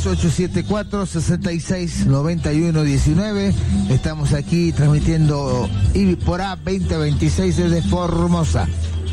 3874-669119. Estamos aquí transmitiendo Ibiporá 2026 desde Formosa.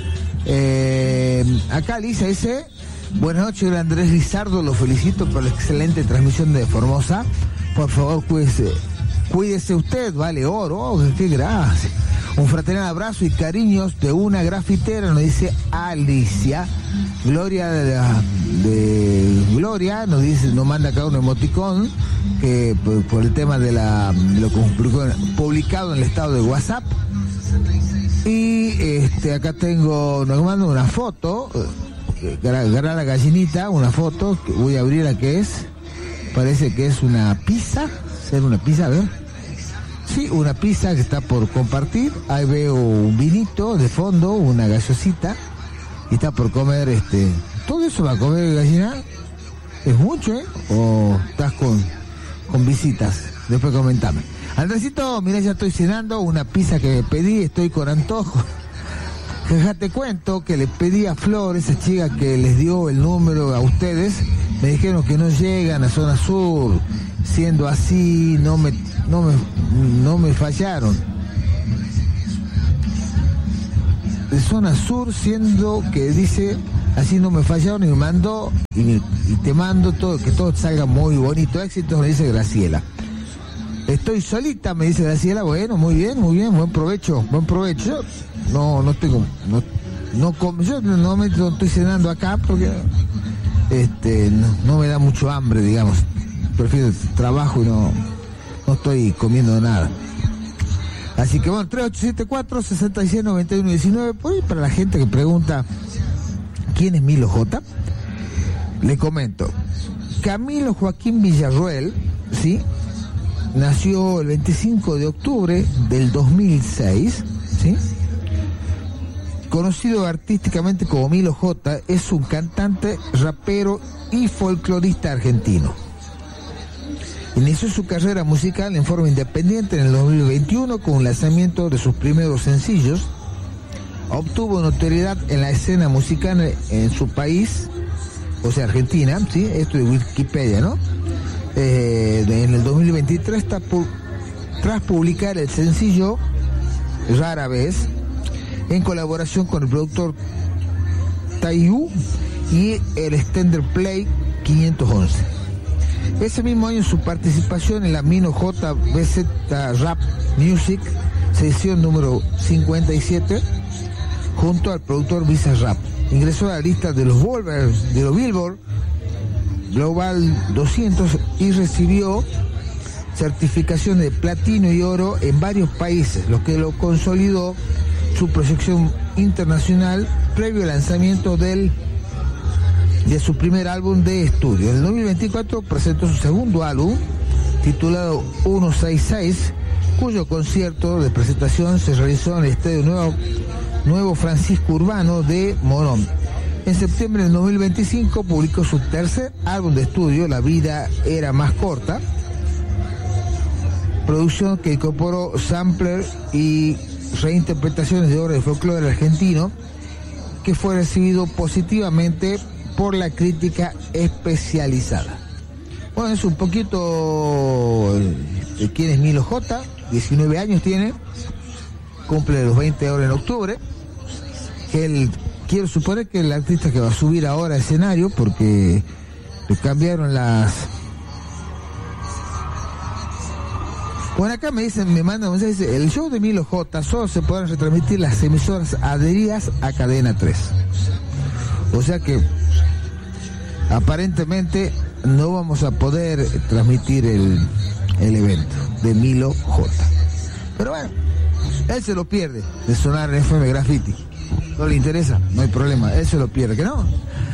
Acá Lisa dice: buenas noches, Andrés Lizardo, lo felicito por la excelente transmisión de Formosa. Por favor, cuídese usted, vale oro. Oh, qué gracia. Un fraternal abrazo y cariños de una grafitera, nos dice Alicia. Gloria de Gloria nos dice, nos manda acá un emoticón que por el tema de lo publicado en el estado de WhatsApp. Y acá nos manda una foto, la gallinita, una foto que voy a abrir a qué es. Parece que es una pizza. ¿Ser una pizza? A ver. Sí, una pizza que está por compartir. Ahí veo un vinito de fondo, una gaseosita. Y está por comer, ¿todo eso va a comer gallina? ¿Es mucho, ¿O estás con visitas? Después comentame. Andresito, mira, ya estoy cenando una pizza que me pedí, estoy con antojo. Te cuento que le pedí a Flor, esa chica que les dio el número a ustedes, me dijeron que no llegan a zona sur. Siendo así, no me fallaron. De zona sur, siendo que dice, así no me fallaron, y me mandó, y te mando todo, que todo salga muy bonito. Éxito, me dice Graciela. Estoy solita, me dice Graciela. Bueno, muy bien, buen provecho. Yo no me estoy cenando acá porque no me da mucho hambre, digamos. Prefiero trabajo y no estoy comiendo nada. Así que bueno, 3874-669119. Por ahí, para la gente que pregunta ¿quién es Milo J? Le comento. Camilo Joaquín Villarroel, ¿sí? Nació el 25 de octubre del 2006, ¿sí? Conocido artísticamente como Milo J, es un cantante, rapero y folclorista argentino. Inició su carrera musical en forma independiente en el 2021 con el lanzamiento de sus primeros sencillos. Obtuvo notoriedad en la escena musical en su país, o sea, Argentina, ¿sí? Esto de Wikipedia, ¿no? En el 2023, tras publicar el sencillo Rara Vez, en colaboración con el productor Taiyú y el Extender Play 511. Ese mismo año su participación en la Milo J BZ Rap Music, sesión número 57, junto al productor Visa Rap. Ingresó a la lista de los Billboard Global 200 y recibió certificación de platino y oro en varios países, lo que lo consolidó su proyección internacional previo al lanzamiento de su primer álbum de estudio. En el 2024 presentó su segundo álbum, titulado 166, cuyo concierto de presentación se realizó en el Estadio Nuevo Francisco Urbano de Morón. En septiembre del 2025 publicó su tercer álbum de estudio, La vida era más corta, producción que incorporó sampler y reinterpretaciones de obras de folclore argentino, que fue recibido positivamente por la crítica especializada. Bueno, es un poquito de quién es Milo J, 19 años tiene, cumple los 20 ahora en octubre. Quiero suponer que el artista que va a subir ahora al escenario, porque le cambiaron las... Bueno, acá me mandan un mensaje, dice, el show de Milo J solo se podrán retransmitir las emisoras adheridas a Cadena 3. O sea que aparentemente no vamos a poder transmitir el evento de Milo J. Pero bueno, él se lo pierde de sonar en FM Graffiti. No le interesa, no hay problema, él se lo pierde, ¿que no?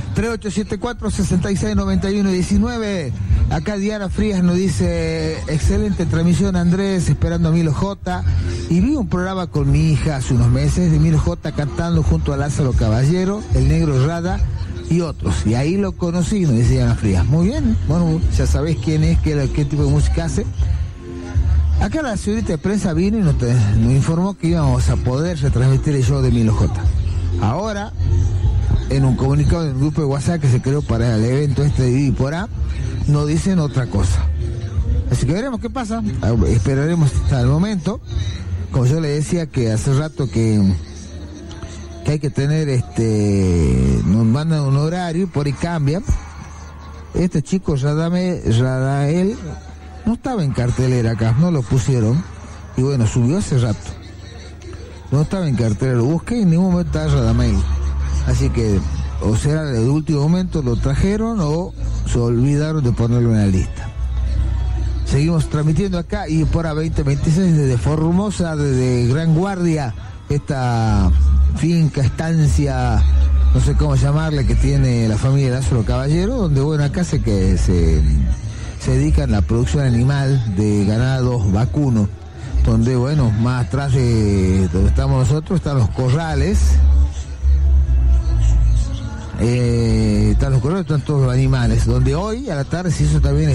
3874-669119. Acá Diana Frías nos dice, excelente transmisión, Andrés, esperando a Milo J. Y vi un programa con mi hija hace unos meses de Milo J cantando junto a Lázaro Caballero, el Negro Rada y otros. Y ahí lo conocí, nos dice Diana Frías. Muy bien, bueno, ya sabés quién es, qué tipo de música hace. Acá la señorita de prensa vino y nos informó que íbamos a poder retransmitir el show de Milo J. Ahora, en un comunicado en un grupo de WhatsApp que se creó para el evento de Dípora, nos dicen otra cosa. Así que veremos qué pasa, esperaremos hasta el momento. Como yo le decía que hace rato que hay que tener, nos mandan un horario, por ahí cambian. Este chico Radael no estaba en cartelera acá, no lo pusieron. Y bueno, subió hace rato. No estaba en cartelera, lo busqué y en ningún momento estaba Radamel. Así que, o sea, de último momento lo trajeron o se olvidaron de ponerlo en la lista. Seguimos transmitiendo acá y por A2026 desde Formosa, desde Gran Guardia, esta finca, estancia, no sé cómo llamarle, que tiene la familia Lázaro Caballero, donde bueno, acá se dedican a la producción animal de ganados vacuno, donde bueno, más atrás de donde estamos nosotros están los corrales. Están todos los animales, donde hoy a la tarde se hizo también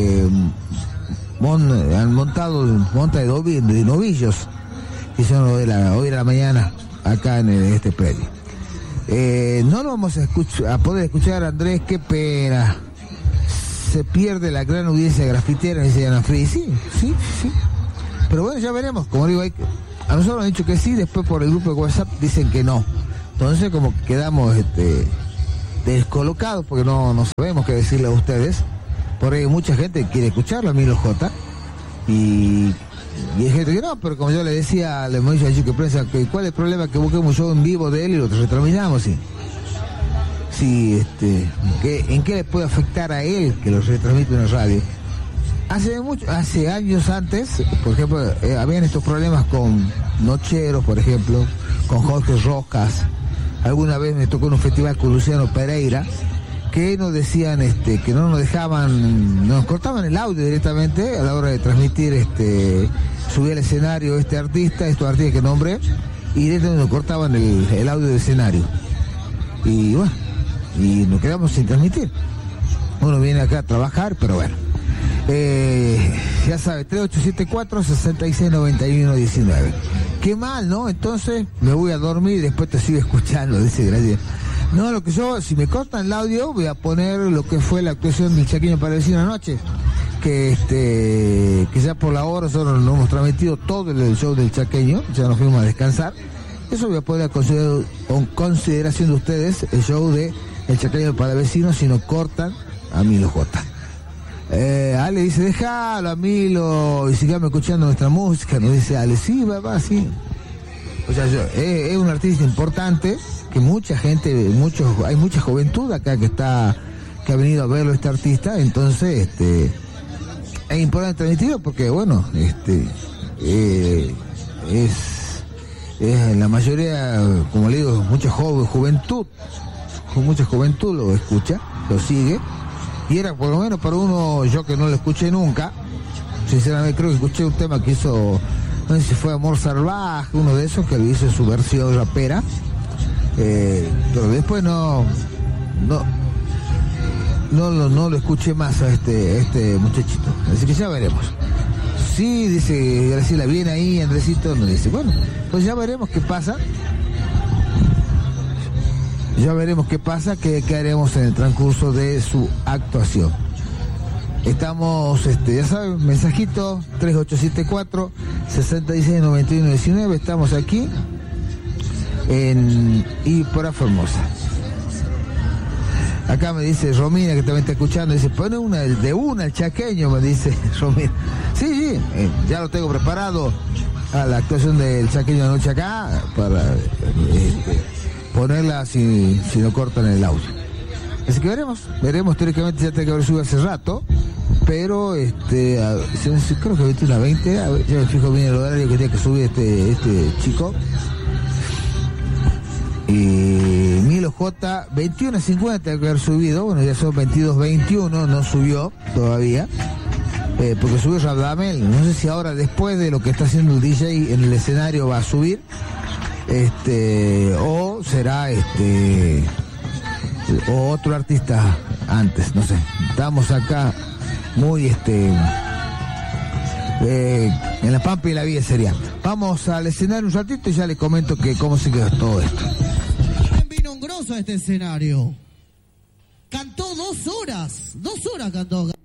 han montado monta de novillos, que son hoy a la mañana acá en este predio. No lo vamos a poder escuchar, Andrés, qué pena. Se pierde la gran audiencia grafitera, dice Ana Free. Sí. Pero bueno, ya veremos. Como digo, a nosotros nos han dicho que sí, después por el grupo de WhatsApp dicen que no. Entonces como quedamos descolocados porque no sabemos qué decirle a ustedes. Por ahí mucha gente quiere escucharlo a Milo J. Y hay gente que no, pero como yo le decía, le hemos dicho a Chico Prensa, que ¿cuál es el problema? Que busquemos un show en vivo de él y lo retransmitamos, sí. ¿En qué le puede afectar a él que lo retransmite en la radio? Hace años antes, por ejemplo, habían estos problemas con Nocheros, por ejemplo, con Jorge Rojas. Alguna vez me tocó en un festival con Luciano Pereira, que nos decían que no nos dejaban, nos cortaban el audio directamente a la hora de transmitir, subir al escenario estos artistas que nombré, y directamente nos cortaban el audio del escenario. Y bueno, y nos quedamos sin transmitir. Uno viene acá a trabajar, pero bueno. Ya sabe, 3874-6691-19. Qué mal, ¿no? Entonces me voy a dormir y después te sigo escuchando, dice Gracias. No, lo que yo, si me cortan el audio, voy a poner lo que fue la actuación del Chaqueño para Vecino anoche, que ya por la hora nosotros nos hemos transmitido todo el show del Chaqueño, ya nos fuimos a descansar. Eso voy a poner con consideración de ustedes el show de El Chaqueño para Vecinos si nos cortan a Milo J. Ale dice, déjalo a Milo y sigamos escuchando nuestra música, nos dice Ale, sí, va, sí. O sea, es un artista importante, que mucha gente, hay mucha juventud acá que ha venido a verlo, este artista. Entonces es importante transmitirlo porque bueno, es la mayoría, como le digo, mucha juventud lo escucha, lo sigue, y era por lo menos para uno, yo que no lo escuché nunca, sinceramente creo que escuché un tema que hizo, no sé si fue Amor Salvaje, uno de esos que lo hizo en su versión rapera, pero después no lo escuché más a este muchachito, así que ya veremos. Sí, dice Graciela, viene ahí Andresito, nos dice, bueno, pues ya veremos qué pasa, qué haremos en el transcurso de su actuación. Estamos, ya saben, mensajito 3874-6691-19, estamos aquí en Dípora Formosa. Acá me dice Romina, que también está escuchando, dice, pone una el Chaqueño, me dice Romina. Sí, ya lo tengo preparado a la actuación del Chaqueño de anoche acá, para ponerla si no cortan el audio. Así que veremos, teóricamente ya tiene que haber subido hace rato, pero creo que 21:20, ya me fijo bien el horario que tiene que subir este chico. Y Milo J, 21:50 tiene que haber subido, bueno, ya son 22:21, no subió todavía, porque subió Radamel, no sé si ahora después de lo que está haciendo el DJ en el escenario va a subir, o será o otro artista antes, no sé. Estamos acá muy en la Pampa y la Vía sería. Vamos al escenario un ratito y ya les comento cómo se quedó todo esto. Vino un grosso a este escenario. Cantó 2 horas cantó.